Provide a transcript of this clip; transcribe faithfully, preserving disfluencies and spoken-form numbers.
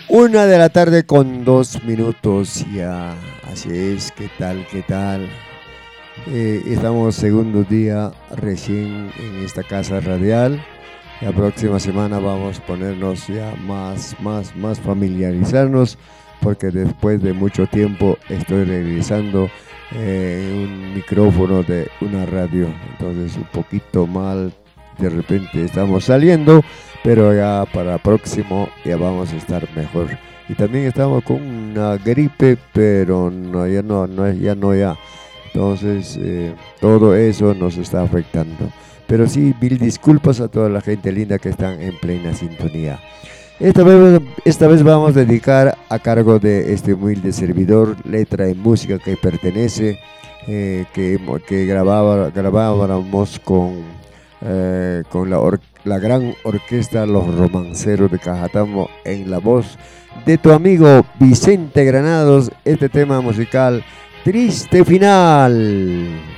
Una de la tarde con dos minutos ya. Así es, ¿qué tal? ¿Qué tal? Eh, estamos segundo día recién en esta casa radial. La próxima semana vamos a ponernos ya más, más, más familiarizarnos porque después de mucho tiempo estoy regresando eh, en un micrófono de una radio. Entonces un poquito mal, de repente estamos saliendo, pero ya para próximo ya vamos a estar mejor. Y también estamos con una gripe, pero no, ya no, no, ya no, ya. Entonces, eh, todo eso nos está afectando. Pero sí, mil disculpas a toda la gente linda que están en plena sintonía. Esta vez, esta vez vamos a dedicar a cargo de este humilde servidor, letra y música que pertenece, eh, que, que grababa, grabábamos con, eh, con la, or, la gran orquesta Los Romanceros de Cajatamo en la voz de tu amigo Vicente Granados, este tema musical Triste Final.